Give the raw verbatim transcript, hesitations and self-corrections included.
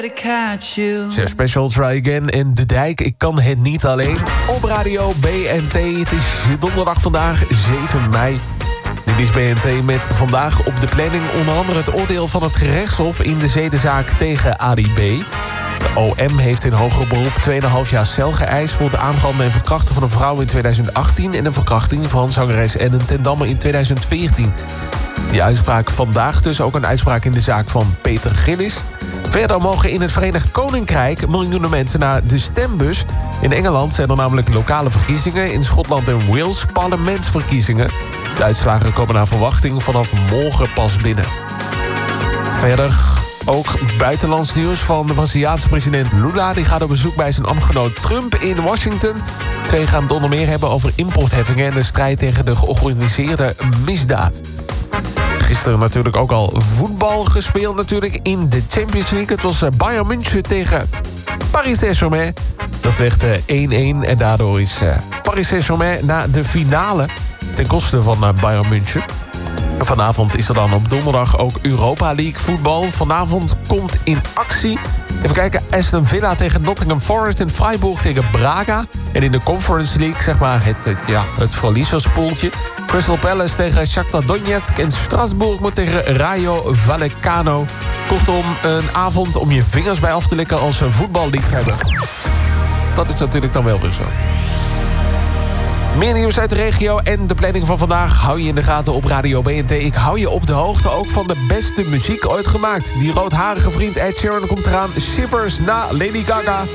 Chef Special, Try Again en De Dijk. Ik kan het niet alleen. Op radio B N T. Het is donderdag vandaag, zeven mei. Dit is B N T met vandaag op de planning onder andere het oordeel van het gerechtshof in de zedenzaak tegen A D B. De O M heeft in hoger beroep twee komma vijf jaar cel geëist voor de aanranden en verkrachten van een vrouw in tweeduizend achttien... en de verkrachting van zangeres Ellen ten Damme in tweeduizend veertien. Die uitspraak vandaag dus ook een uitspraak in de zaak van Peter Gillis. Verder mogen in het Verenigd Koninkrijk miljoenen mensen naar de stembus. In Engeland zijn er namelijk lokale verkiezingen. In Schotland en Wales parlementsverkiezingen. De uitslagen komen naar verwachting vanaf morgen pas binnen. Verder ook buitenlands nieuws van de Braziliaanse president Lula. Die gaat op bezoek bij zijn ambtgenoot Trump in Washington. Twee gaan het onder meer hebben over importheffingen en de strijd tegen de georganiseerde misdaad. Gisteren natuurlijk ook al voetbal gespeeld natuurlijk in de Champions League. Het was Bayern München tegen Paris Saint-Germain. Dat werd één-één en daardoor is Paris Saint-Germain naar de finale ten koste van Bayern München. Vanavond is er dan op donderdag ook Europa League voetbal. Vanavond komt in actie. Even kijken, Aston Villa tegen Nottingham Forest en Freiburg tegen Braga. En in de Conference League, zeg maar, het, het, ja, het verliezerspoeltje. Crystal Palace tegen Shakhtar Donetsk en Strasbourg moet tegen Rayo Vallecano. Kortom, een avond om je vingers bij af te likken als voetballiefhebber. Dat is natuurlijk dan wel weer zo. Meer nieuws uit de regio en de planning van vandaag hou je in de gaten op Radio B N T. Ik hou je op de hoogte ook van de beste muziek ooit gemaakt. Die roodharige vriend Ed Sheeran komt eraan. Shivers na Lady Gaga.